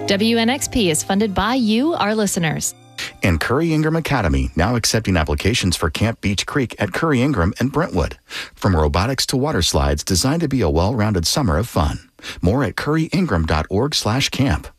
WNXP is funded by you, our listeners. And Curry Ingram Academy, now accepting applications for Camp Beach Creek at Curry Ingram and Brentwood. From robotics to water slides, designed to be a well-rounded summer of fun. More at curryingram.org/camp.